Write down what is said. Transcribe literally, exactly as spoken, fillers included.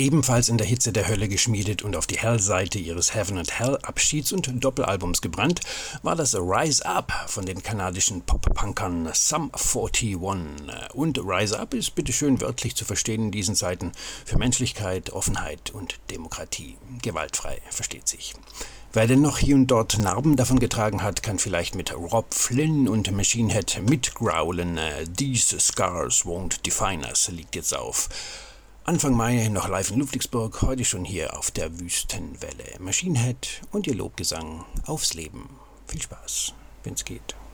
Ebenfalls in der Hitze der Hölle geschmiedet und auf die Hell-Seite ihres Heaven and Hell Abschieds- und Doppelalbums gebrannt, war das Rise Up von den kanadischen Pop-Punkern Sum einundvierzig. Und Rise Up ist bitteschön wörtlich zu verstehen in diesen Zeiten für Menschlichkeit, Offenheit und Demokratie. Gewaltfrei, versteht sich. Wer denn noch hier und dort Narben davon getragen hat, kann vielleicht mit Rob Flynn und Machine Head mitgrowlen. These Scars won't define us liegt jetzt auf. Anfang Mai noch live in Ludwigsburg, heute schon hier auf der Wüstenwelle. Machine Head und ihr Lobgesang aufs Leben. Viel Spaß, wenn's geht.